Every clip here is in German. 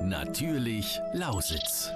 Natürlich Lausitz.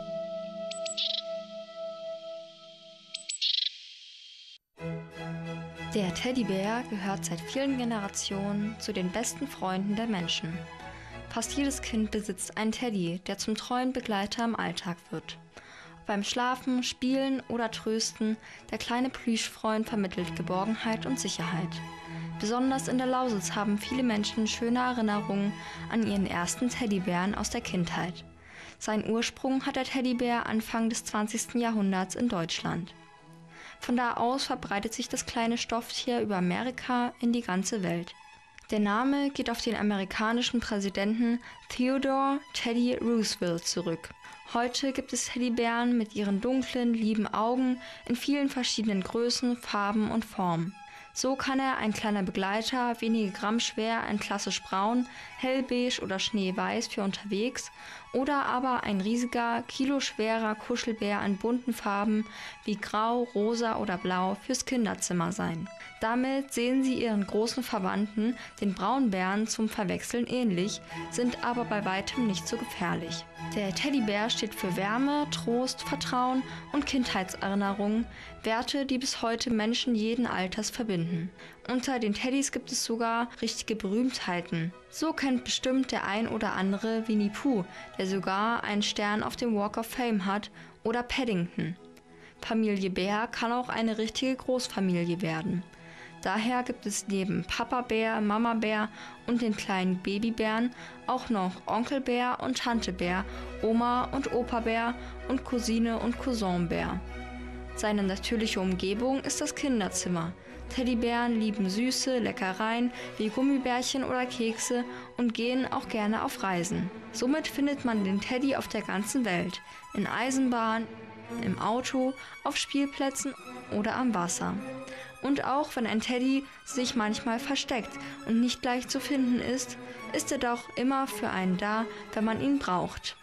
Der Teddybär gehört seit vielen Generationen zu den besten Freunden der Menschen. Fast jedes Kind besitzt einen Teddy, der zum treuen Begleiter im Alltag wird. Beim Schlafen, Spielen oder Trösten, der kleine Plüschfreund vermittelt Geborgenheit und Sicherheit. Besonders in der Lausitz haben viele Menschen schöne Erinnerungen an ihren ersten Teddybären aus der Kindheit. Seinen Ursprung hat der Teddybär Anfang des 20. Jahrhunderts in Deutschland. Von da aus verbreitet sich das kleine Stofftier über Amerika in die ganze Welt. Der Name geht auf den amerikanischen Präsidenten Theodore Teddy Roosevelt zurück. Heute gibt es Teddybären mit ihren dunklen, lieben Augen in vielen verschiedenen Größen, Farben und Formen. So kann er ein kleiner Begleiter, wenige Gramm schwer, ein klassisch braun, hellbeige oder schneeweiß für unterwegs oder aber ein riesiger, kiloschwerer Kuschelbär in bunten Farben wie grau, rosa oder blau fürs Kinderzimmer sein. Damit sehen sie ihren großen Verwandten, den Braunbären, zum Verwechseln ähnlich, sind aber bei weitem nicht so gefährlich. Der Teddybär steht für Wärme, Trost, Vertrauen und Kindheitserinnerungen, Werte, die bis heute Menschen jeden Alters verbinden. Unter den Teddys gibt es sogar richtige Berühmtheiten. So kennt bestimmt der ein oder andere Winnie Pooh, der sogar einen Stern auf dem Walk of Fame hat, oder Paddington. Familie Bär kann auch eine richtige Großfamilie werden. Daher gibt es neben Papa Bär, Mama Bär und den kleinen Babybären auch noch Onkel Bär und Tante Bär, Oma und Opa Bär und Cousine und Cousin Bär. Seine natürliche Umgebung ist das Kinderzimmer. Teddybären lieben süße Leckereien wie Gummibärchen oder Kekse und gehen auch gerne auf Reisen. Somit findet man den Teddy auf der ganzen Welt, in Eisenbahnen, im Auto, auf Spielplätzen oder am Wasser. Und auch wenn ein Teddy sich manchmal versteckt und nicht leicht zu finden ist, ist er doch immer für einen da, wenn man ihn braucht.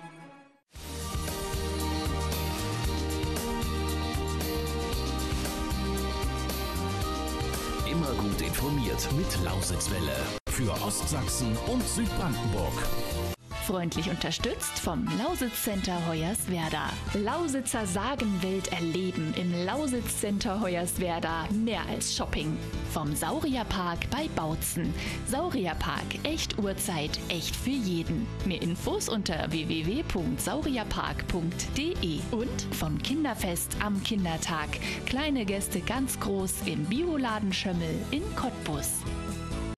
Immer gut informiert mit Lausitzwelle. Für Ostsachsen und Südbrandenburg. Freundlich unterstützt vom Lausitz Center Hoyerswerda. Lausitzer Sagenwelt erleben im Lausitz Center Hoyerswerda. Mehr als Shopping. Vom Saurierpark bei Bautzen. Saurierpark, echt Uhrzeit, echt für jeden. Mehr Infos unter www.saurierpark.de. Und vom Kinderfest am Kindertag. Kleine Gäste ganz groß im Bioladen Schömmel in Cottbus.